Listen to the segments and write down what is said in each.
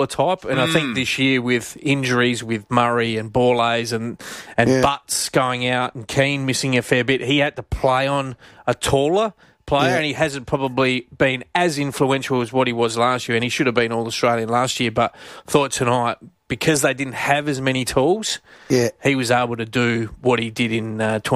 type, and I think this year with injuries with Murray and Borlase and Butts going out and Keane missing a fair bit, he had to play on a taller player, and he hasn't probably been as influential as what he was last year, and he should have been All-Australian last year, but thought tonight, because they didn't have as many tools, he was able to do what he did in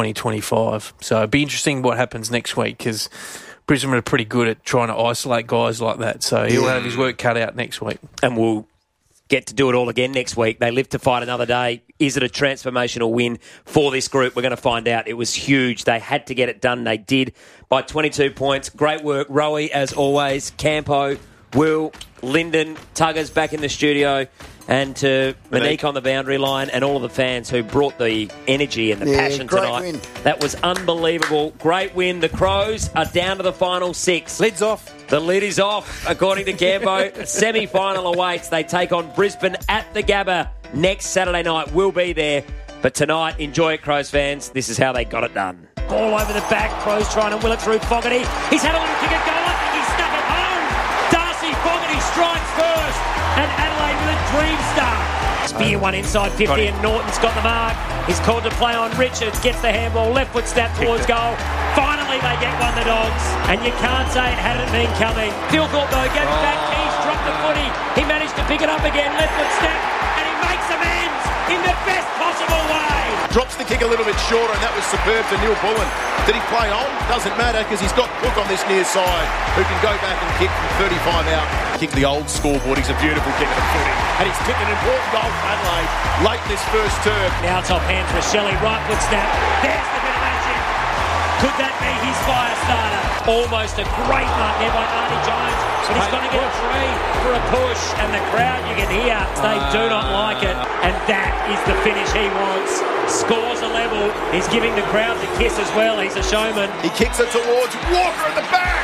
2025. So it'd be interesting what happens next week, because Brisbane are pretty good at trying to isolate guys like that. So he'll have his work cut out next week. And we'll get to do it all again next week. They live to fight another day. Is it a transformational win for this group? We're going to find out. It was huge. They had to get it done. They did by 22 points. Great work, Rowie, as always. Campo, Will, Lyndon, Tuggers back in the studio, and to Monique on the boundary line, and all of the fans who brought the energy and the passion tonight. Win. That was unbelievable. Great win. The Crows are down to the final 6. Lid's off. The lid is off, according to Campo. Semi-final awaits. They take on Brisbane at the Gabba next Saturday night. We'll be there. But tonight, enjoy it, Crows fans. This is how they got it done. Ball over the back. Crows trying to will it through Fogarty. He's had a little kick at goal. I think he's stuck it home. Darcy Fogarty strikes first. And Adelaide with a dream start. Spear one inside 50 and Norton's got the mark. He's called to play on Richards. Gets the handball. Left foot snap towards goal. Finally they get one, the Dogs. And you can't say it hadn't been coming. Philthorpe though gets back. He's dropped the footy. He managed to pick it up again. Left foot snap. And he makes amends in the best possible way. Drops the kick a little bit shorter, and that was superb to Neil Bullen. Did he play on? Doesn't matter, because he's got Cook on this near side, who can go back and kick from 35 out. Kick the old scoreboard. He's a beautiful kick at the footy. And he's kicked an important goal for Adelaide late in this first term. Now top hands for Shelley. Right foot snap. There's the bit of magic. Could that be his fire starter? Almost a great mark there by Arnie Jones. But he's going to get a three for a push. And the crowd, you can hear, they do not like it. And that is the finish he wants. Scores a level. He's giving the crowd the kiss as well. He's a showman. He kicks it towards Walker at the back.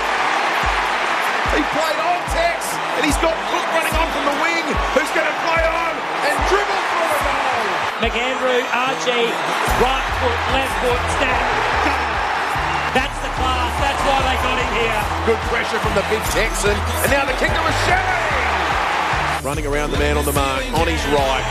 He played on Tex. And he's got Cook running on from the wing. Who's going to play on and dribble through a goal. McAndrew, Archie, right foot, left foot, snap. That's the class. That's why they got him here. Good pressure from the big Texan. And now the kick to Shelley. Running around the man on the mark. On his right.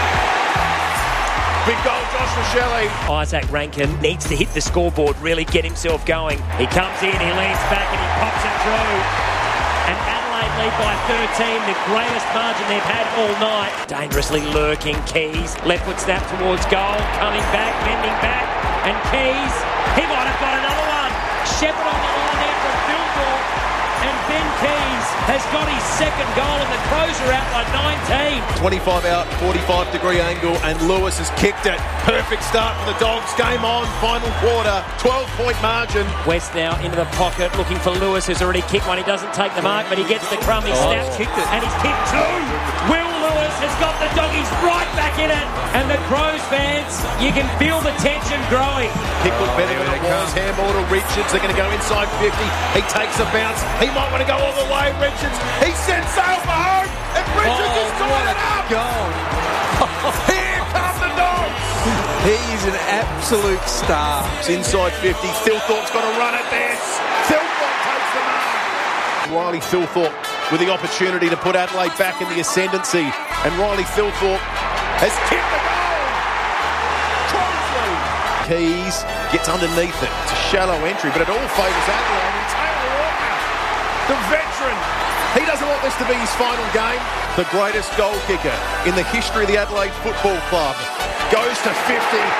Big goal, Josh Shelley. Isaac Rankin needs to hit the scoreboard, really get himself going. He comes in, he leans back and he pops it through. And Adelaide lead by 13, the greatest margin they've had all night. Dangerously lurking Keys. Left foot snap towards goal, coming back, bending back. And Keys, he might have got another one. Shepherd on the line there from Philthorpe. And Ben Keys has got his second goal, and the Crows are out by 19. 25 out, 45-degree angle, and Lewis has kicked it. Perfect start for the Dogs. Game on, final quarter, 12-point margin. West now into the pocket, looking for Lewis, who's already kicked one. He doesn't take the mark, but he gets the crumb. He snaps, and he's kicked two. Will Lewis has got the Doggies right back in it. And the Crows fans, you can feel the tension growing. Kick was better than it was. Handball to Richards. They're going to go inside 50. He takes a bounce. He might want to go all the way. Richards. He sends sail for home. And Richards is tying it up. Goal. Here come the Dogs. He's an absolute star. It's inside 50. Philthorpe's got to run at this. Philthorpe takes the mark. Riley Philthorpe with the opportunity to put Adelaide back in the ascendancy. And Riley Philthorpe has kicked the goal. Closely. Keys gets underneath it. It's a shallow entry, but it all favours Adelaide. And Taylor Walker, the veteran, he doesn't want this to be his final game. The greatest goal kicker in the history of the Adelaide Football Club goes to 50.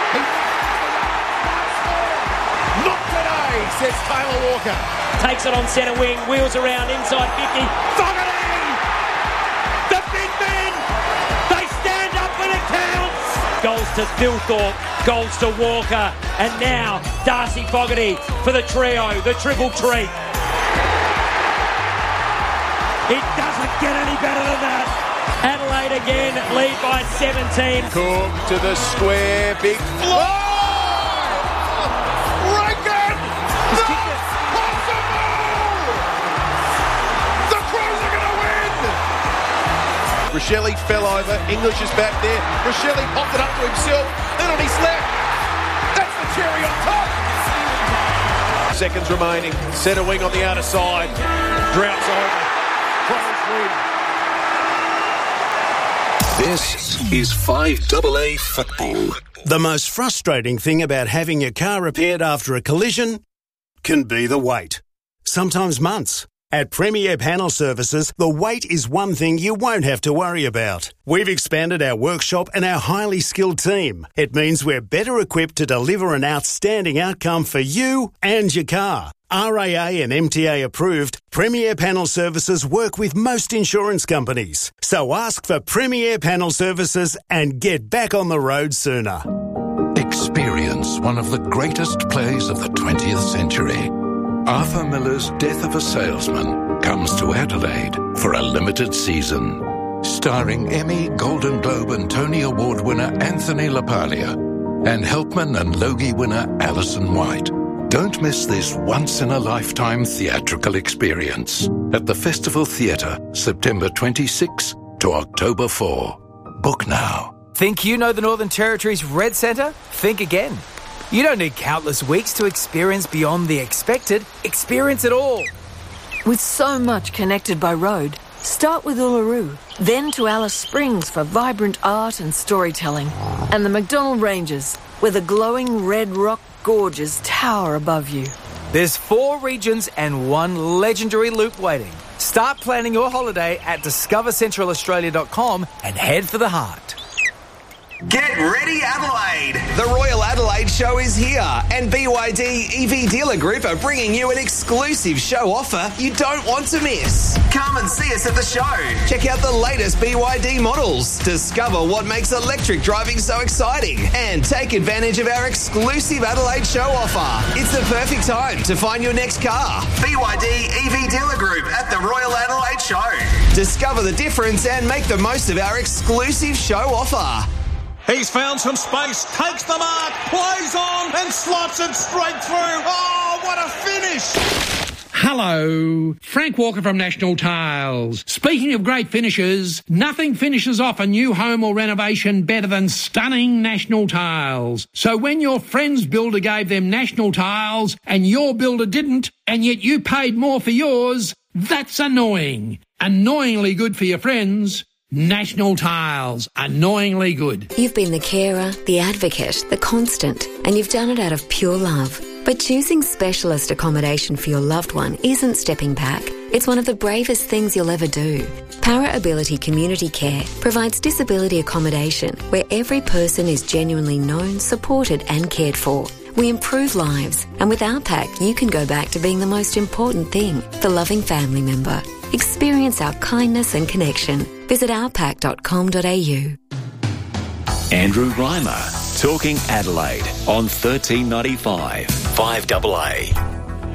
Not today, says Taylor Walker. Takes it on centre wing, wheels around inside 50. Fogarty! The big men! They stand up when it counts! Goals to Philthorpe, goals to Walker, and now Darcy Fogarty for the trio, the triple treat. It doesn't get any better than that. Adelaide again lead by 17. Cook to the square, big floor! Rankin! Rochelle fell over. English is back there. Rochelle popped it up to himself. Then on his left. That's the cherry on top. Seconds remaining. Centre wing on the outer side. Droughts over. Crows win. This is 5AA Football. The most frustrating thing about having your car repaired after a collision can be the wait. Sometimes months. At Premier Panel Services, the wait is one thing you won't have to worry about. We've expanded our workshop and our highly skilled team. It means we're better equipped to deliver an outstanding outcome for you and your car. RAA and MTA approved, Premier Panel Services work with most insurance companies. So ask for Premier Panel Services and get back on the road sooner. Experience one of the greatest plays of the 20th century. Arthur Miller's Death of a Salesman comes to Adelaide for a limited season. Starring Emmy, Golden Globe and Tony Award winner Anthony LaPaglia and Helpman and Logie winner Alison White. Don't miss this once-in-a-lifetime theatrical experience at the Festival Theatre, September 26 to October 4. Book now. Think you know the Northern Territory's Red Centre? Think again. You don't need countless weeks to experience beyond the expected. Experience it all. With so much connected by road, start with Uluru, then to Alice Springs for vibrant art and storytelling, and the McDonnell Ranges, where the glowing red rock gorges tower above you. There's 4 regions and 1 legendary loop waiting. Start planning your holiday at discovercentralaustralia.com and head for the heart. Get ready, Adelaide! The Royal Adelaide Show is here, and BYD EV Dealer Group are bringing you an exclusive show offer you don't want to miss. Come and see us at the show. Check out the latest BYD models, discover what makes electric driving so exciting, and take advantage of our exclusive Adelaide Show offer. It's the perfect time to find your next car. BYD EV Dealer Group at the Royal Adelaide Show. Discover the difference and make the most of our exclusive show offer. He's found some space, takes the mark, plays on and slots it straight through. Oh, what a finish! Hello, Frank Walker from National Tiles. Speaking of great finishes, nothing finishes off a new home or renovation better than stunning National Tiles. So when your friend's builder gave them National Tiles and your builder didn't, and yet you paid more for yours, that's annoying. Annoyingly good for your friends. National Tiles, annoyingly good. You've been the carer, the advocate, the constant, and you've done it out of pure love. But choosing specialist accommodation for your loved one isn't stepping back. It's one of the bravest things you'll ever do. Para Ability Community Care provides disability accommodation where every person is genuinely known, supported and cared for. We improve lives, and with OurPack, you can go back to being the most important thing, the loving family member. Experience our kindness and connection. Visit ourpack.com.au. Andrew Reimer, talking Adelaide on 1395 5AA.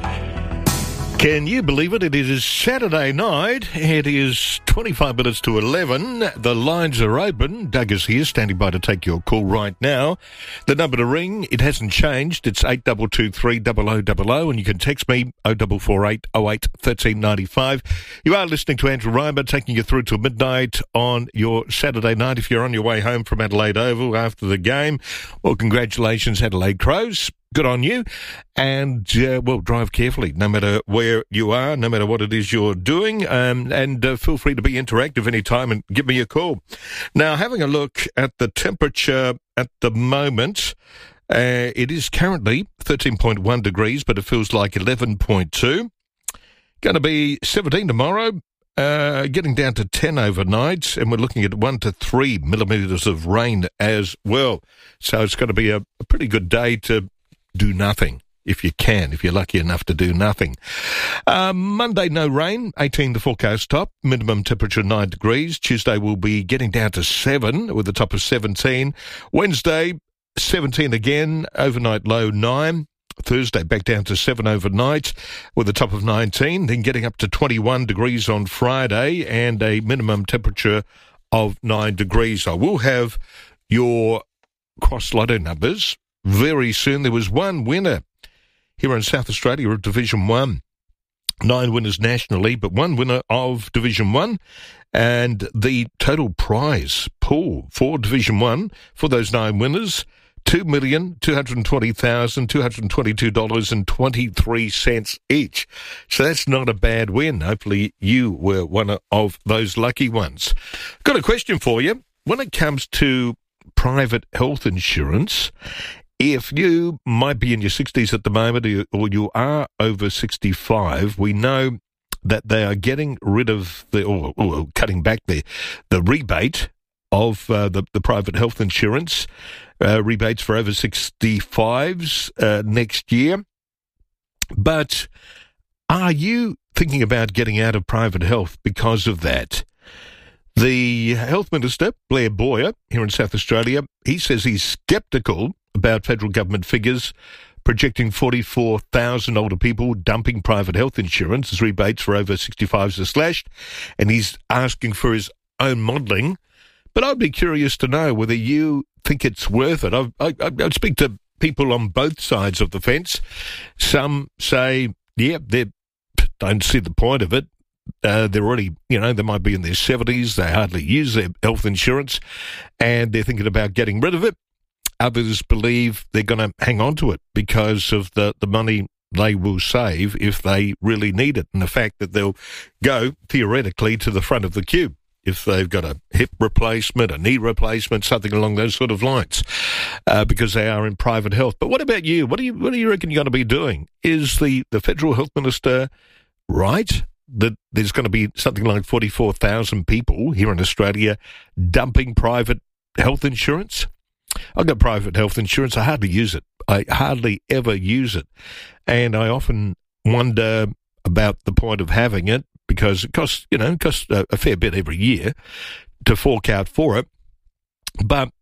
Can you believe it? It is Saturday night. It is 25 minutes to 11. The lines are open. Doug is here, standing by to take your call right now. The number to ring, it hasn't changed. It's 8223 0000, and you can text me 0448 08 1395. You are listening to Andrew Reimer, taking you through to midnight on your Saturday night. If you're on your way home from Adelaide Oval after the game, well, congratulations, Adelaide Crows. Good on you. And, well, drive carefully, no matter where you are, no matter what it is you're doing. And feel free to be interactive anytime and give me a call. Now, having a look at the temperature at the moment, it is currently 13.1 degrees, but it feels like 11.2. Going to be 17 tomorrow. Getting down to 10 overnight, and we're looking at 1 to 3 millimetres of rain as well. So it's going to be a pretty good day to do nothing, if you can, if you're lucky enough to do nothing. Monday, no rain, 18 the forecast top, minimum temperature 9 degrees. Tuesday will be getting down to 7 with a top of 17. Wednesday, 17 again, overnight low 9. Thursday back down to 7 overnight with a top of 19, then getting up to 21 degrees on Friday and a minimum temperature of 9 degrees. I will have your cross lotto numbers very soon. There was one winner here in South Australia of Division 1. 9 winners nationally, but one winner of Division 1. And the total prize pool for Division 1 for those 9 winners, $2,220,222.23 each. So that's not a bad win. Hopefully you were one of those lucky ones. Got a question for you. when it comes to private health insurance, if you might be in your 60s at the moment or you are over 65, we know that they are getting rid of or cutting back the rebate of the private health insurance, rebates for over 65s next year. But are you thinking about getting out of private health because of that? The Health Minister, Blair Boyer, here in South Australia, he says he's sceptical about federal government figures projecting 44,000 older people dumping private health insurance as rebates for over 65s are slashed, and he's asking for his own modelling. But I'd be curious to know whether you think it's worth it. I speak to people on both sides of the fence. Some say, yeah, they don't see the point of it. They're already, they might be in their 70s. They hardly use their health insurance, and they're thinking about getting rid of it. Others believe they're going to hang on to it because of the money they will save if they really need it, and the fact that they'll go, theoretically, to the front of the queue if they've got a hip replacement, a knee replacement, something along those sort of lines, because they are in private health. But what about you? What do you reckon you're going to be doing? Is the Federal Health Minister right that there's going to be something like 44,000 people here in Australia dumping private health insurance? I've got private health insurance. I hardly use it. I hardly ever use it. And I often wonder about the point of having it because it costs a fair bit every year to fork out for it. But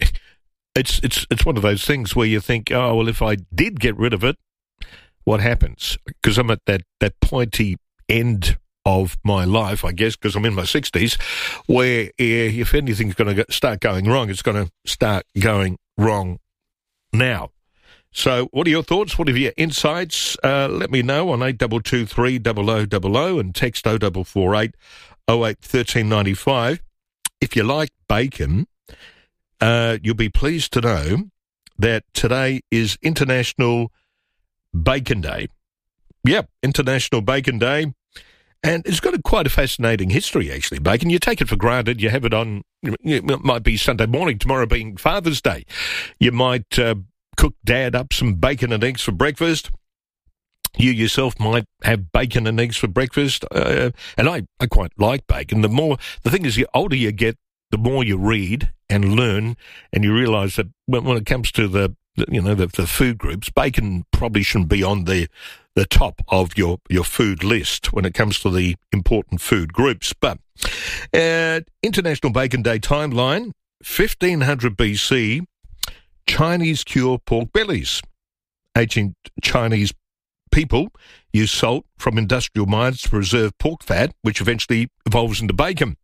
it's one of those things where you think, oh, well, if I did get rid of it, what happens? Because I'm at that pointy end of my life, I guess, because I'm in my 60s, where if anything's going to start going wrong, it's going to start going wrong now. So what are your thoughts? What are your insights? Let me know on 8223 0000 and text 0448 08 1395. If you like bacon, you'll be pleased to know that today is International Bacon Day. Yep, International Bacon Day. And it's got quite a fascinating history, actually, bacon. You take it for granted. You have it on, it might be Sunday morning, tomorrow being Father's Day. You might cook Dad up some bacon and eggs for breakfast. You yourself might have bacon and eggs for breakfast. And I quite like bacon. The thing is, the older you get, the more you read and learn, and you realise that when it comes to the food groups, bacon probably shouldn't be on the top of your food list when it comes to the important food groups. But International Bacon Day timeline, 1500 BC, Chinese cure pork bellies. Ancient Chinese people use salt from industrial mines to preserve pork fat, which eventually evolves into bacon.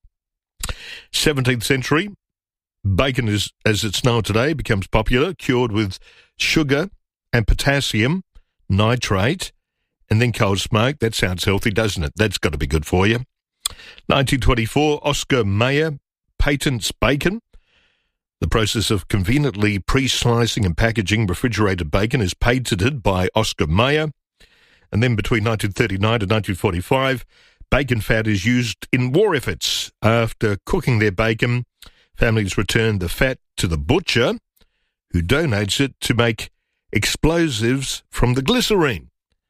17th century, bacon, as it's known today, becomes popular, cured with sugar and potassium nitrate, and then cold smoke. That sounds healthy, doesn't it? That's got to be good for you. 1924, Oscar Mayer patents bacon. The process of conveniently pre-slicing and packaging refrigerated bacon is patented by Oscar Mayer. And then between 1939 and 1945, bacon fat is used in war efforts. After cooking their bacon, families return the fat to the butcher, who donates it to make explosives from the glycerine.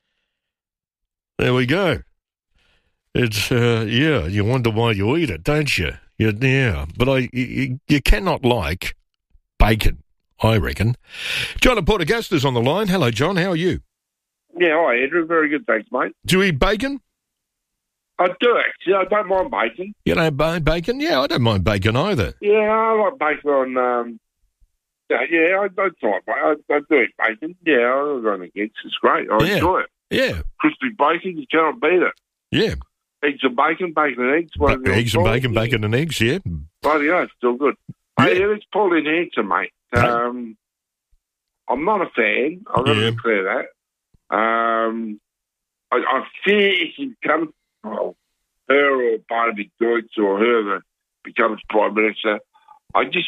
There we go. It's, you wonder why you eat it, don't you? Yeah, but you cannot like bacon, I reckon. John at Port Augusta's on the line. Hello, John. How are you? Yeah, hi, Andrew. Very good, thanks, mate. Do you eat bacon? I do, actually. I don't mind bacon. You don't mind bacon? Yeah, I don't mind bacon either. Yeah, I like bacon on... I do eat bacon. Yeah, I got anything against it. It's great. I enjoy it. Yeah. Crispy bacon, you cannot beat it. Yeah. Eggs and bacon, bacon and eggs. Eggs and bacon, bacon and eggs, yeah. Bloody hell, it's still good. Yeah. Hey, let's pull in answer, mate. I'm not a fan. I've got to declare that. I fear if it comes, her or Barnaby Deutsch or whoever becomes Prime Minister, I just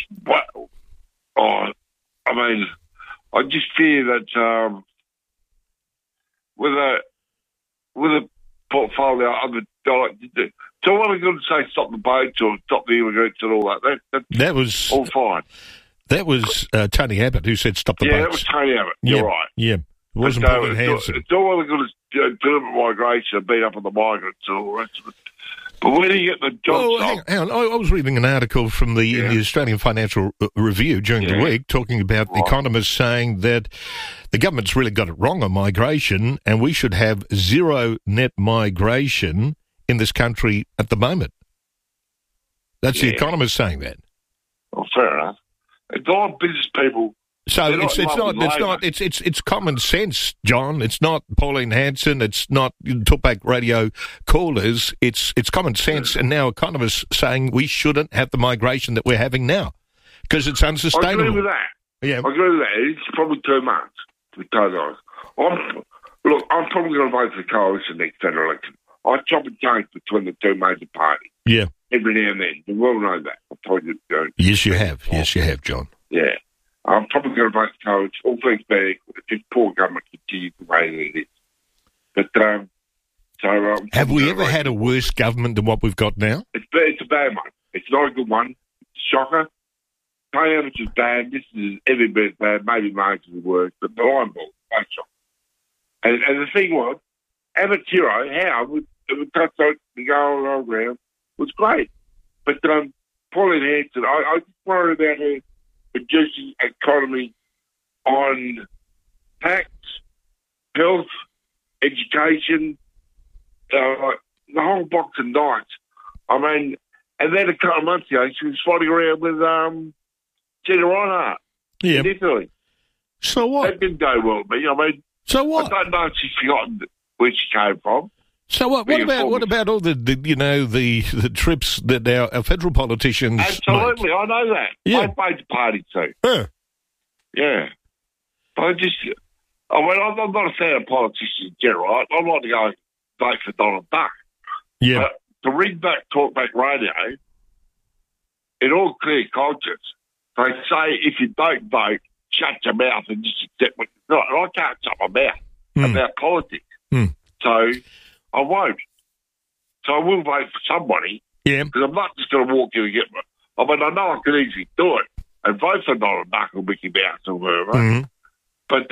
fear that with a portfolio of the So what are we going to say? Stop the boats or stop the immigrants and all that? That was all fine. That was Tony Abbott who said stop the boats. Yeah, that was Tony Abbott. You're right. Yeah, it wasn't Pauline Hanson. It's all well and good as deliberate migration and beat up on the migrants and all the rest of it. But where do you get the job stop? Hang on. I was reading an article from the Australian Financial Review during the week talking about economists saying that the government's really got it wrong on migration and we should have zero net migration in this country at the moment. That's the economists saying that. Well, fair enough. It's all business people. So it's common sense, John. It's not Pauline Hanson. It's not talkback radio callers. It's common sense. And now economists saying we shouldn't have the migration that we're having now because it's unsustainable. I agree with that. Yeah, I agree with that. It's probably too much. To be totally honest. I'm probably going to vote for the coalition next federal election. I chop and change between the two major parties. Yeah. Every now and then. You well know that. I'll tell you. Yes, you have. Yes, you have, John. Yeah. I'm probably going to vote for coalition. All things being equal. If this poor government continues the way it is. But, have we ever had a worse government than what we've got now? It's a bad one. It's not a good one. It's a shocker. Tony Abbott is bad. This is every bit bad. Maybe marginally worse. But the line ball, no shock. And the thing was, Abbott's hero, Howard, would touch on the goal around, was great. But Pauline Hanson, I just worry about her reducing economy on tax, health, education, the whole box of nights. I mean, and then a couple of months ago, she was fighting around with Gina Reinhardt in Italy. So what? That didn't go well to me. I mean, so what? I don't know if she's forgotten where she came from. So what? What about all the trips that our federal politicians? Absolutely, make? I know that. Yeah. I played the party too. Huh. Yeah, but I'm not a fan of politicians in general. I'm not to go vote for Donald Duck. Yeah. But to read back talkback radio, in all clear conscience, they say if you don't vote, shut your mouth and just accept what you're not. And I can't shut my mouth about politics. So I won't. So I will vote for somebody. Yeah. Because I'm not just going to walk in and get one. I mean, I know I could easily do it and vote for Donald Duck or Mickey Mouse or whatever. Mm-hmm. But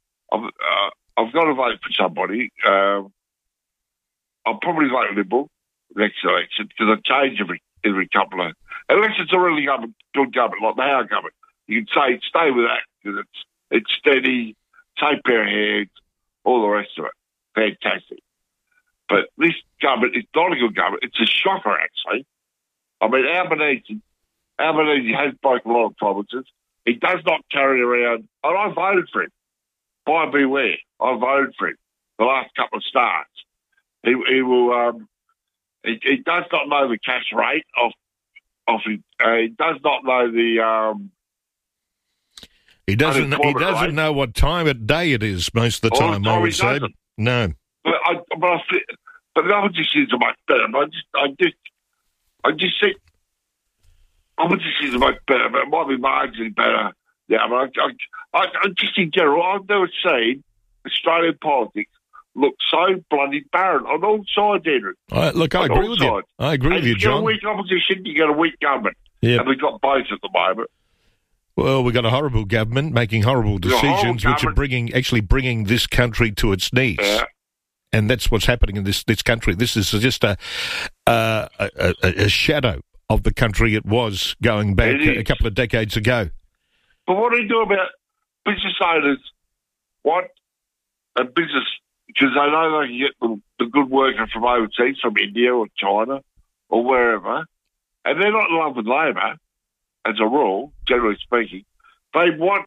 I've got to vote for somebody. I'll probably vote Liberal next election because I change every couple of... Unless it's a really good government, like the Howard government. You can say, stay with that because it's steady, same pair of hands, all the rest of it. Fantastic. But this government is not a good government. It's a shocker, actually. I mean, Albanese has broken a lot of promises. He does not carry around... And I voted for him. Buy beware. I voted for him the last couple of starts. He will... He does not know the cash rate of him. He does not know the... He doesn't know what time of day it is most of the time, I would say. No. But the oppositions are much better. I just think oppositions are much better, but it might be marginally better. Yeah, but I just in general, I've never seen Australian politics look so bloody barren on all sides, Andrew. Look, I agree with you. I agree with you, John. You get a weak opposition, you get a weak government. Yep. And we've got both at the moment. Well, we've got a horrible government making horrible decisions, which are actually bringing this country to its knees. Yeah. And that's what's happening in this country. This is just a shadow of the country it was going back a couple of decades ago. But what do you do about business owners? What a business, because they know they can get the good worker from overseas, from India or China or wherever, and they're not in love with labour, as a rule, generally speaking. They want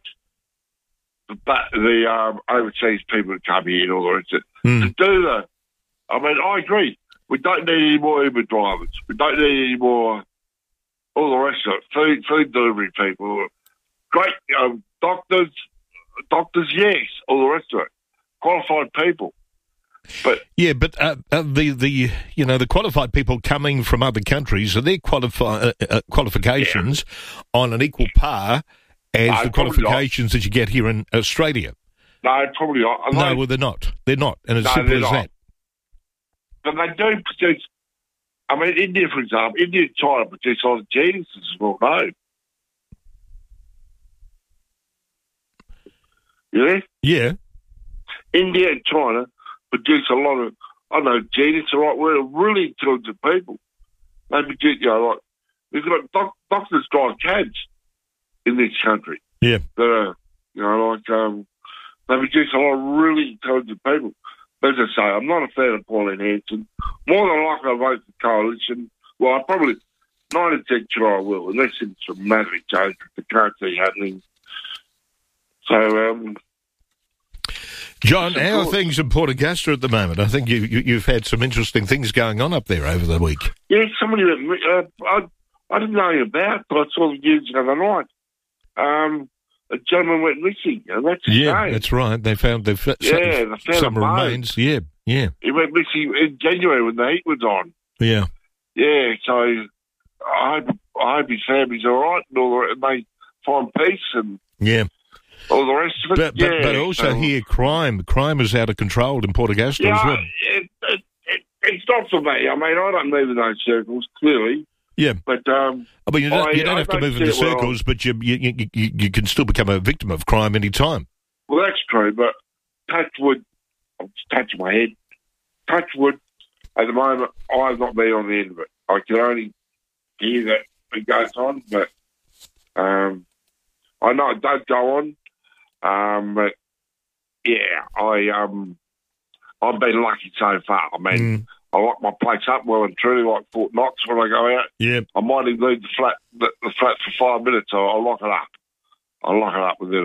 the overseas people to come here and all the rest of it. To do that. I mean, I agree. We don't need any more Uber drivers. We don't need any more all the rest of it. Food delivery people. Great doctors, yes, all the rest of it. Qualified people. But the qualified people coming from other countries, are their qualifications on an equal par as the qualifications that you get here in Australia? No, probably not. No, well, they're not. They're not, and it's simple as that. But they do produce I mean, India, for example, India and China produce a lot of geniuses as well, no? Yeah? Yeah. India and China produce a lot of, I don't know, genius, right? We're really intelligent people. They produce, like, we've got doctors drive cabs in this country. Yeah. That are, they produce a lot of really intelligent people. But as I say, I'm not a fan of Pauline Hanson. More than likely, I'll vote for the coalition. Well, I probably, 90% sure I will, unless it's dramatic change, which I can't see happening. So, John, how are things in Port Augusta at the moment? I think you've had some interesting things going on up there over the week. Yeah, somebody, I didn't know about, but I saw the news the other night. A gentleman went missing, and that's a shame. That's right. They found some remains. Yeah. He went missing in January when the heat was on. Yeah. Yeah, so I hope his family's all right and they find peace and all the rest of it. But also here, crime is out of control in Port Augusta as well. It's not for me. I mean, I don't move in those circles, clearly. Yeah, but you don't have to move in the circles, but you can still become a victim of crime any time. Well, that's true, but touch wood, I'm just touching my head. Touch wood, at the moment, I've not been on the end of it. I can only hear that it goes on, but I know it does go on. But yeah, I've been lucky so far. I mean. I lock my place up well and truly like Fort Knox when I go out. Yeah. I might even leave the flat for 5 minutes, so I'll lock it up. I'll lock it up within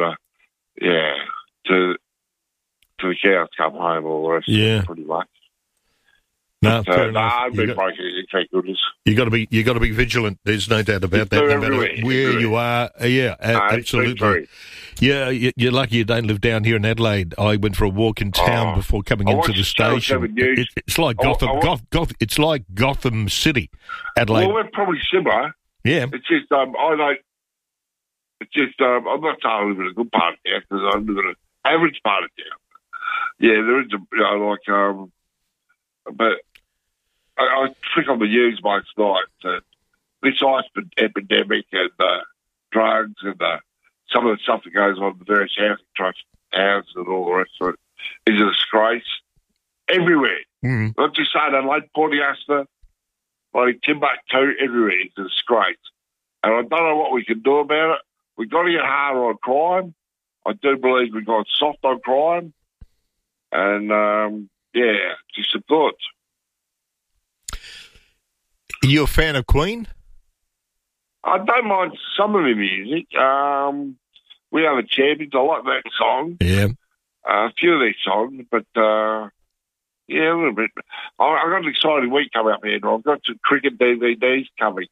to the cows come home or the rest of it, pretty much. No, fair enough. I've been breaking it, thank goodness. You got to be vigilant. There's no doubt about that. No matter where you are, absolutely. Yeah, you're lucky you don't live down here in Adelaide. I went for a walk in town before coming into the station. It's like Gotham. It's like Gotham City, Adelaide. Well, we're probably similar. Yeah. It's just I don't. It's just I'm not saying I live in a good part of town because I live in an average part of town. Yeah, there is but I click on the news most nights. This ice epidemic and drugs and some of the stuff that goes on in the various housing trust houses and all the rest of it is a disgrace everywhere. Not just saying Adelaide, Port Augusta, like Timbuktu, everywhere. It's a disgrace. And I don't know what we can do about it. We've got to get harder on crime. I do believe we've got soft on crime. And, just some thoughts. Are you a fan of Queen? I don't mind some of the music. We Are the Champions. I like that song. Yeah. A few of these songs, but a little bit. I've got an exciting week coming up here. I've got some cricket DVDs coming.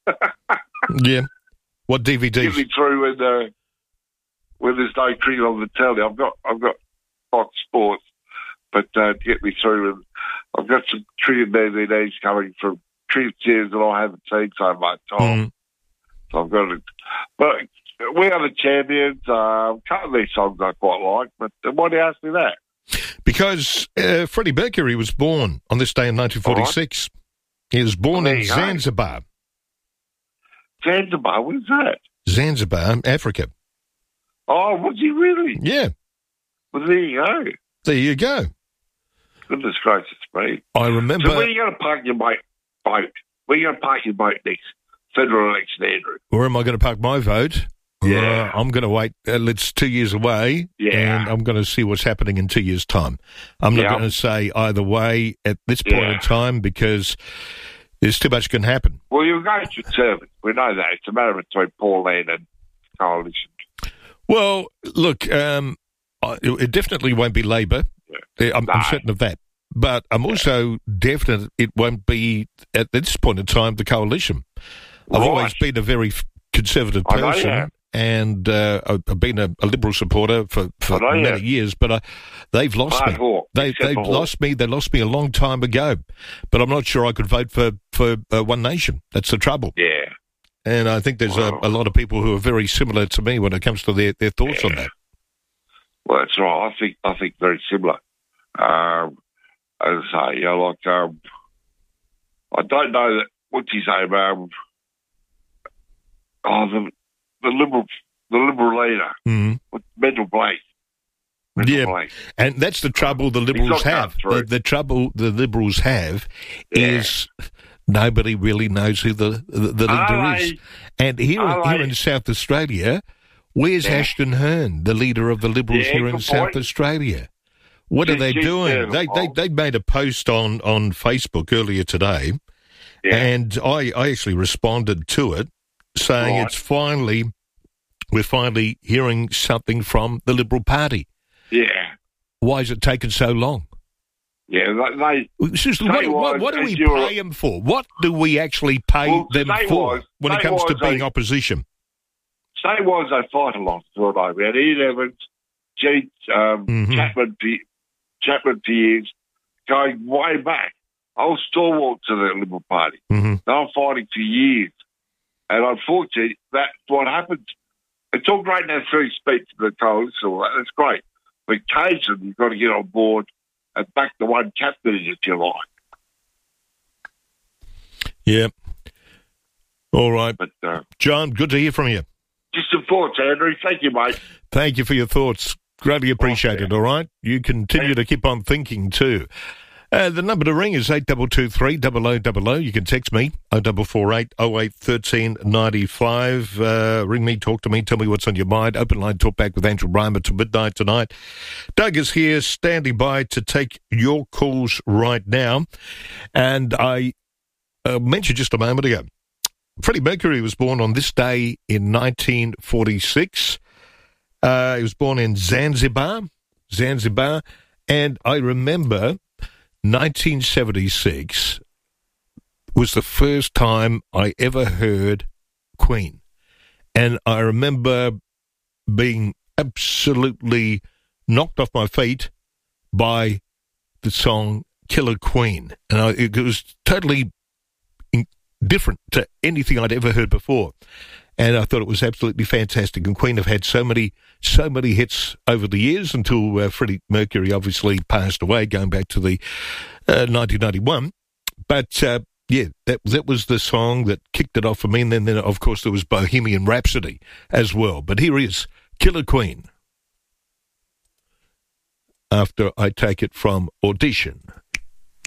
Yeah. What DVDs? Get me through when there's no cricket on the telly. I've got Fox Sports, but to get me through, I've got some cricket DVDs coming from cricket series that I haven't seen so much of. So I've got it. But We Are the Champions. A couple of these songs I quite like, but why do you ask me that? Because Freddie Mercury was born on this day in 1946. He was born in Zanzibar. Zanzibar? What is that? Zanzibar, Africa. Oh, was he really? Yeah. Well, there you go. There you go. Goodness gracious me. I remember... So where are you going to park your boat? Where are you going to park your boat next federal election, Andrew? Where am I going to park my vote? Yeah. I'm going to wait. It's 2 years away, and I'm going to see what's happening in 2 years' time. I'm not going to say either way at this point in time because there's too much can happen. Well, you're going to Conservative. We know that. It's a matter between Pauline and coalition. Well, look, it definitely won't be Labor. Yeah. I'm certain of that. But I'm also definite it won't be, at this point in time, the coalition. I've always been a very conservative person, and I've been a Liberal supporter for many years, but they've lost me. They've lost me. They lost me a long time ago. But I'm not sure I could vote for One Nation. That's the trouble. Yeah. And I think there's a lot of people who are very similar to me when it comes to their thoughts on that. Well, that's right. I think very similar. As I say, I I don't know that. What's his name? The Liberal leader, Mental Blake. Blake. And that's the trouble the Liberals have. The trouble the Liberals have is nobody really knows who the leader is. And here in South Australia, where's Ashton Hearn, the leader of the Liberals here in South Australia? What are they doing? They made a post on Facebook earlier today, and I actually responded to it, saying we're finally hearing something from the Liberal Party. Yeah. Why has it taken so long? Yeah, seriously, what do we pay them for? What do we actually pay them for when it comes to being opposition? State-wise, they fight a lot. We had Ian Evans, Chapman Pierce, going way back. I was stalwart to the Liberal Party. They were fighting for years. And unfortunately, that's what happens. It's all great to have free speech to the coalition, that's great. But occasionally, you've got to get on board and back the one captain, if you like. Yeah. All right. But, John, good to hear from you. Just some thoughts, Andrew. Thank you, mate. Thank you for your thoughts. Greatly appreciated, all right? You continue to keep on thinking, too. The number to ring is 8223 0000. You can text me, 0448 08 1395. Ring me, talk to me, tell me what's on your mind. Open line talk back with Andrew Reimer till midnight tonight. Doug is here, standing by to take your calls right now. And I mentioned just a moment ago, Freddie Mercury was born on this day in 1946. He was born in Zanzibar, and I remember 1976 was the first time I ever heard Queen. And I remember being absolutely knocked off my feet by the song Killer Queen. And it was totally different to anything I'd ever heard before. And I thought it was absolutely fantastic. And Queen have had so many hits over the years until Freddie Mercury obviously passed away, going back to the 1991. But, that was the song that kicked it off for me. And then, of course, there was Bohemian Rhapsody as well. But here is Killer Queen, after I take it from Audition.